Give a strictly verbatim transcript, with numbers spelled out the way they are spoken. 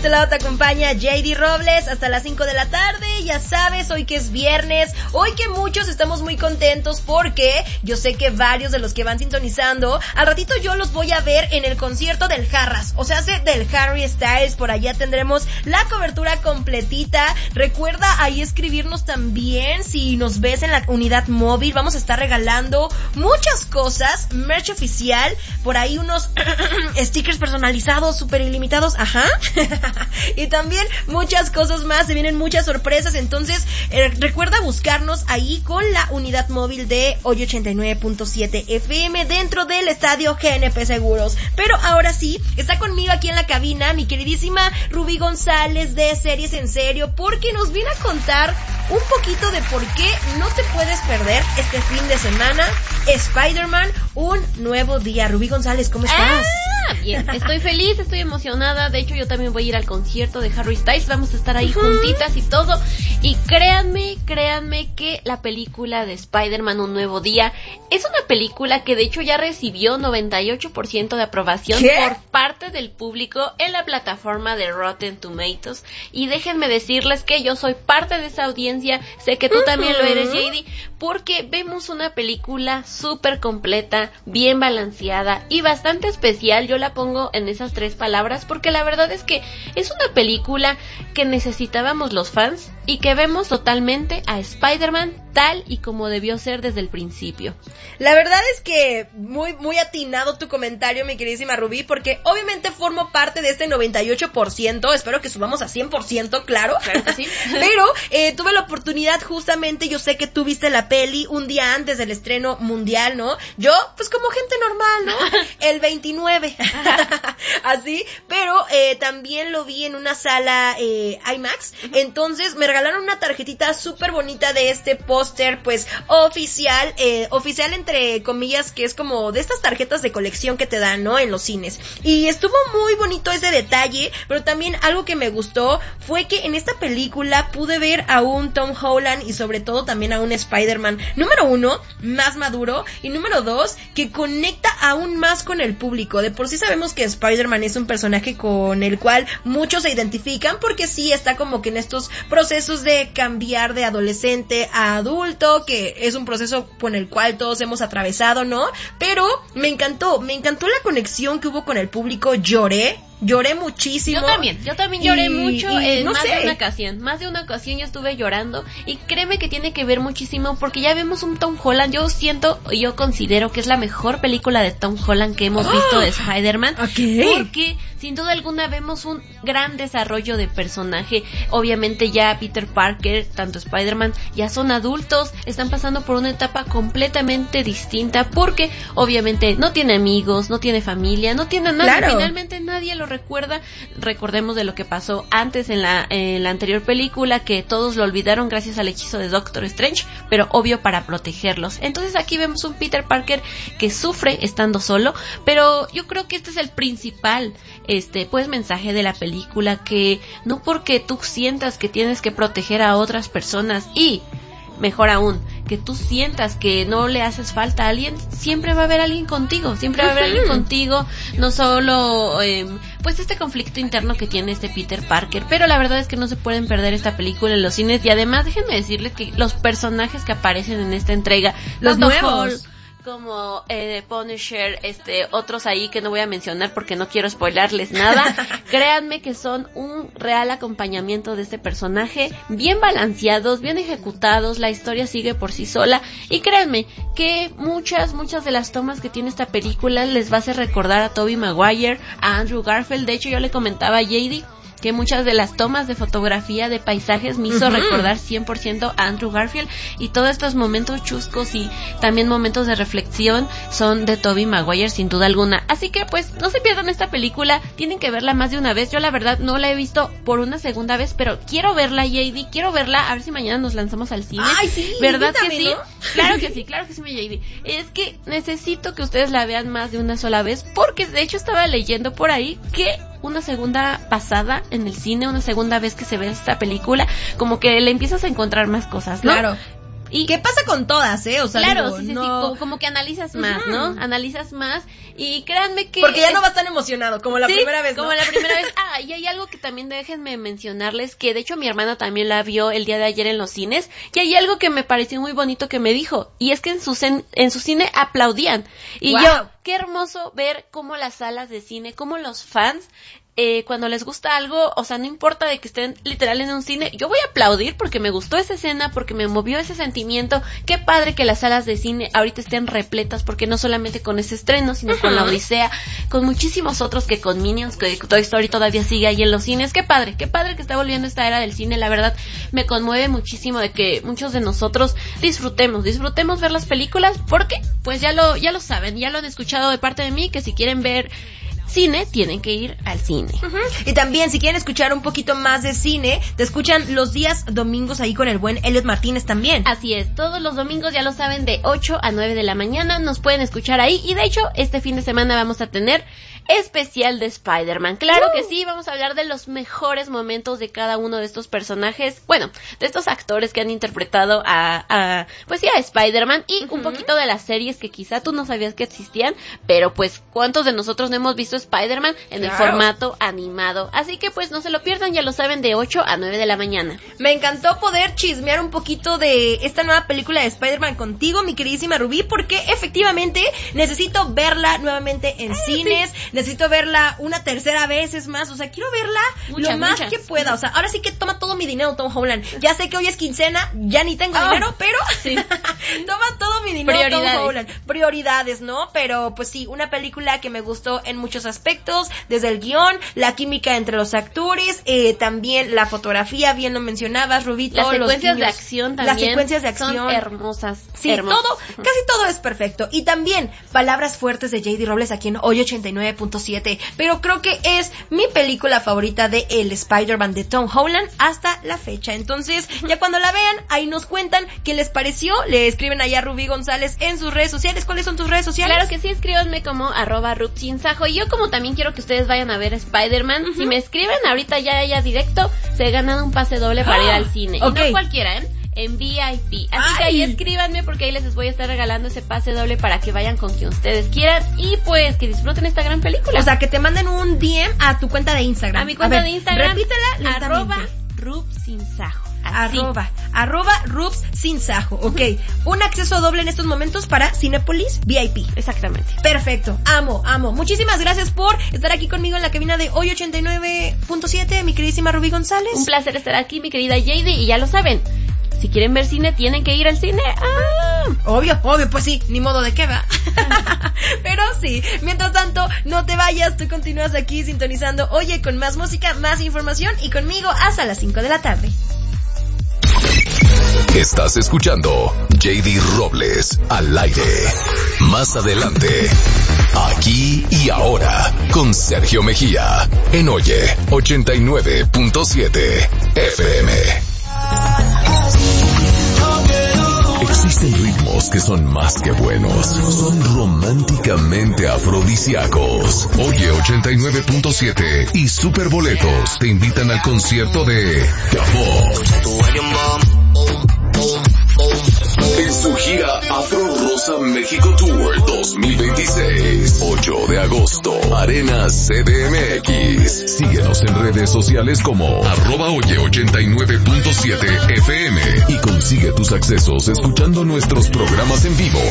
este lado te acompaña J D Robles hasta las cinco de la tarde. Ya sabes, hoy que es viernes, hoy que muchos estamos muy contentos porque yo sé que varios de los que van sintonizando, al ratito yo los voy a ver en el concierto del Jarras, o sea, del Harry Styles. Por allá tendremos la cobertura completita. Recuerda ahí escribirnos también si nos ves en la unidad móvil. Vamos a estar regalando muchas cosas, merch oficial, por ahí unos stickers personalizados super ilimitados, ajá. Y también muchas cosas más, se vienen muchas sorpresas. Entonces eh, recuerda buscarnos ahí con la unidad móvil de hoy ochenta y nueve punto siete F M dentro del estadio G N P Seguros. Pero ahora sí, está conmigo aquí en la cabina mi queridísima Rubí González de Series en Serio, porque nos viene a contar un poquito de por qué no te puedes perder este fin de semana Spider-Man, un nuevo día. Rubí González, ¿cómo estás? Ah, bien, estoy feliz, estoy emocionada. De hecho, yo también voy a ir al concierto de Harry Styles. Vamos a estar ahí juntitas y todo. Y créanme, créanme que la película de Spider-Man, un nuevo día, es una película que de hecho ya recibió noventa y ocho por ciento de aprobación ¿Qué? por parte del público en la plataforma de Rotten Tomatoes. Y déjenme decirles que yo soy parte de esa audiencia. Sé que tú uh-huh. también lo eres, J D, porque vemos una película súper completa, bien balanceada y bastante especial. Yo la pongo en esas tres palabras porque la verdad es que es una película que necesitábamos los fans y que vemos totalmente a Spider-Man tal y como debió ser desde el principio. La verdad es que muy muy atinado tu comentario, mi queridísima Rubí, porque obviamente formo parte de este noventa y ocho por ciento, espero que subamos a cien por ciento, claro. Claro que sí. Pero eh, tuve la oportunidad justamente, yo sé que tú viste la peli un día antes del estreno mundial, ¿no? Yo, pues como gente normal, ¿no? El veintinueve. Así, pero eh, también lo vi en una sala eh, IMAX, uh-huh. Entonces me regalaron una tarjetita súper bonita de este póster, pues oficial, eh, oficial entre comillas, que es como de estas tarjetas de colección que te dan, ¿no? En los cines. Y estuvo muy bonito ese detalle, pero también algo que me gustó fue que en esta película pude ver a un Tom Holland y sobre todo también a un Spider-Man, número uno, más maduro, y número dos, que conecta aún más con el público. De por sí sabemos que Spider-Man es un personaje con el cual muchos se identifican porque sí está como que en estos procesos de cambiar de adolescente a adulto, que es un proceso con el cual todos hemos atravesado, ¿no? Pero me encantó, me encantó la conexión que hubo con el público. Lloré, lloré muchísimo. Yo también, yo también lloré y, mucho y, en no más sé. de una ocasión, más de una ocasión yo estuve llorando y créeme que tiene que ver muchísimo porque ya vemos un Tom Holland, yo siento, yo considero que es la mejor película de Tom Holland que hemos oh, visto de Spider-Man, okay. porque sin duda alguna vemos un gran desarrollo de personaje. Obviamente ya Peter Parker, tanto Spider-Man, ya son adultos, están pasando por una etapa completamente distinta porque obviamente no tiene amigos, no tiene familia, no tiene nada, claro. Finalmente nadie lo recuerda. Recordemos de lo que pasó antes en la, en la anterior película, que todos lo olvidaron gracias al hechizo de Doctor Strange, pero obvio para protegerlos. Entonces aquí vemos un Peter Parker que sufre estando solo, pero yo creo que este es el principal este pues mensaje de la película, que no porque tú sientas que tienes que proteger a otras personas y mejor aún, que tú sientas que no le haces falta a alguien, siempre va a haber alguien contigo, siempre va a haber alguien contigo, no solo eh, pues este conflicto interno que tiene este Peter Parker, pero la verdad es que no se pueden perder esta película en los cines. Y además déjenme decirles que los personajes que aparecen en esta entrega, los nuevos, como eh, Punisher, este, otros ahí que no voy a mencionar porque no quiero spoilarles nada, créanme que son un real acompañamiento de este personaje, bien balanceados, bien ejecutados, la historia sigue por sí sola, y créanme que muchas, muchas de las tomas que tiene esta película les va a hacer recordar a Tobey Maguire, a Andrew Garfield. De hecho yo le comentaba a J D que muchas de las tomas de fotografía de paisajes me hizo uh-huh. recordar cien por ciento a Andrew Garfield, y todos estos momentos chuscos y también momentos de reflexión son de Tobey Maguire sin duda alguna. Así que pues no se pierdan esta película, tienen que verla más de una vez. Yo la verdad no la he visto por una segunda vez, pero quiero verla, J D, quiero verla, a ver si mañana nos lanzamos al cine. Ay, sí, ¿verdad que sí? ¿no? Claro que sí, claro que sí, mi J D. Es que necesito que ustedes la vean más de una sola vez, porque de hecho estaba leyendo por ahí que una segunda pasada en el cine, una segunda vez que se ve esta película, como que le empiezas a encontrar más cosas, ¿no? Claro. Y ¿qué pasa con todas, eh? O sea, claro, digo, sí, sí, no... sí, como, como que analizas más, uh-huh. ¿no? Analizas más y créanme que... Porque ya no vas tan emocionado como la sí, primera vez, ¿no? como la primera vez. Ah, y hay algo que también déjenme mencionarles, que de hecho mi hermana también la vio el día de ayer en los cines, y hay algo que me pareció muy bonito que me dijo, y es que en su, cen, en su cine aplaudían. Y wow. yo, qué hermoso ver cómo las salas de cine, cómo los fans... Eh, cuando les gusta algo, o sea, no importa de que estén literal en un cine, yo voy a aplaudir porque me gustó esa escena, porque me movió ese sentimiento. Qué padre que las salas de cine ahorita estén repletas, porque no solamente con ese estreno, sino uh-huh. con la Odisea, con muchísimos otros, que con Minions, que Toy Story todavía sigue ahí en los cines. Qué padre, qué padre que está volviendo esta era del cine. La verdad, me conmueve muchísimo de que muchos de nosotros disfrutemos, disfrutemos ver las películas, porque pues ya lo, ya lo saben, ya lo han escuchado de parte de mí, que si quieren ver cine, tienen que ir al cine. Uh-huh. Y también, si quieren escuchar un poquito más de cine, te escuchan los días domingos ahí con el buen Elliot Martínez también. Así es, todos los domingos, ya lo saben, de ocho a nueve de la mañana, nos pueden escuchar ahí, y de hecho, este fin de semana vamos a tener especial de Spider-Man. Claro uh. que sí, vamos a hablar de los mejores momentos de cada uno de estos personajes, bueno, de estos actores que han interpretado a, a pues sí, a Spider-Man, y uh-huh. un poquito de las series que quizá tú no sabías que existían, pero pues, ¿cuántos de nosotros no hemos visto Spider-Man en claro. el formato animado? Así que pues no se lo pierdan, ya lo saben, de ocho a nueve de la mañana. Me encantó poder chismear un poquito de esta nueva película de Spider-Man contigo, mi queridísima Rubí, porque efectivamente necesito verla nuevamente en Ay, cines, sí. necesito verla una tercera vez, es más, o sea, quiero verla muchas, lo más muchas. que pueda, o sea, ahora sí que toma todo mi dinero Tom Holland. Ya sé que hoy es quincena, ya ni tengo oh, dinero, pero sí. toma todo mi dinero Tom Holland. Prioridades, ¿no? Pero pues sí, una película que me gustó en muchos aspectos, desde el guión, la química entre los actores, eh, también la fotografía, bien lo mencionabas, Rubí, las todos secuencias los de acción también, las secuencias de acción son hermosas, sí, hermosas. todo, casi todo es perfecto, y también palabras fuertes de J D Robles aquí en Hoy ochenta y nueve punto siete, pero creo que es mi película favorita de el Spider-Man de Tom Holland hasta la fecha. Entonces, ya cuando la vean, ahí nos cuentan qué les pareció, le escriben allá a Rubí González en sus redes sociales. ¿Cuáles son tus redes sociales? Claro que sí, escríbanme como arroba rubsinsajo, y yo como también quiero que ustedes vayan a ver Spider-Man, uh-huh. si me escriben ahorita ya ya directo, se ganan un pase doble para oh, ir al cine, okay. y no cualquiera, ¿eh? En V I P, así Ay. que ahí escríbanme, porque ahí les voy a estar regalando ese pase doble para que vayan con quien ustedes quieran, y pues que disfruten esta gran película. O sea, que te manden un D M a tu cuenta de Instagram. A mi cuenta a ver, de Instagram, repítela, arroba rubsinsajo. Así. Arroba, arroba Rubs sin sajo, ok. Un acceso doble en estos momentos para Cinépolis V I P. Exactamente. Perfecto, amo, amo. Muchísimas gracias por estar aquí conmigo en la cabina de Hoy ochenta y nueve punto siete, mi queridísima Rubí González. Un placer estar aquí, mi querida J D, y ya lo saben, si quieren ver cine, tienen que ir al cine. Ah. Obvio, obvio, pues sí, ni modo de qué va. Pero sí, mientras tanto, no te vayas, tú continúas aquí sintonizando, oye, con más música, más información, y conmigo hasta las cinco de la tarde. Estás escuchando J D Robles al aire. Más adelante, aquí y ahora, con Sergio Mejía, en Oye ochenta y nueve punto siete F M. Existen ritmos que son más que buenos, son románticamente afrodisíacos. Oye ochenta y nueve punto siete y Superboletos te invitan al concierto de Capó en su gira Afro Rosa México Tour dos mil veintiséis, ocho de agosto, Arena C D M X. Síguenos en redes sociales como arroba oye ochenta y nueve punto siete F M y consigue tus accesos escuchando nuestros programas en vivo